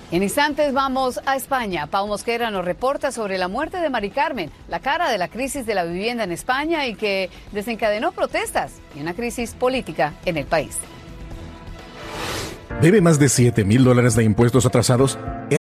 En instantes vamos a España. Pau Mosquera nos reporta sobre la muerte de Mari Carmen, la cara de la crisis de la vivienda en España y que desencadenó protestas y una crisis política en el país. ¿Debe más de $7,000 de impuestos atrasados?